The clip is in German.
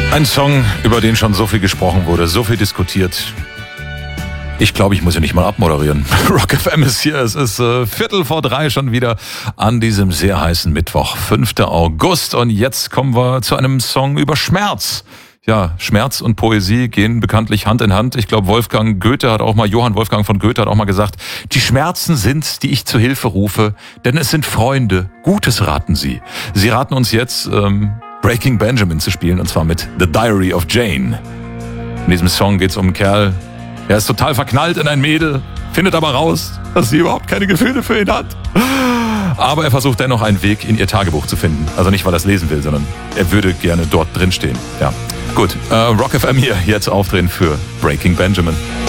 Ein Song, über den schon so viel gesprochen wurde, so viel diskutiert. Ich glaube, ich muss ja nicht mal abmoderieren. Rock FM ist hier. Es ist 2:45 schon wieder an diesem sehr heißen Mittwoch, 5. August. Und jetzt kommen wir zu einem Song über Schmerz. Ja, Schmerz und Poesie gehen bekanntlich Hand in Hand. Ich glaube, Johann Wolfgang von Goethe hat auch mal gesagt, die Schmerzen sind's, die ich zu Hilfe rufe, denn es sind Freunde. Gutes raten sie. Sie raten uns jetzt, Breaking Benjamin zu spielen, und zwar mit The Diary of Jane. In diesem Song geht's um einen Kerl, er ist total verknallt in ein Mädel, findet aber raus, dass sie überhaupt keine Gefühle für ihn hat. Aber er versucht dennoch einen Weg in ihr Tagebuch zu finden. Also nicht, weil er es lesen will, sondern er würde gerne dort drin stehen. Ja, gut. Rock FM hier, jetzt aufdrehen für Breaking Benjamin.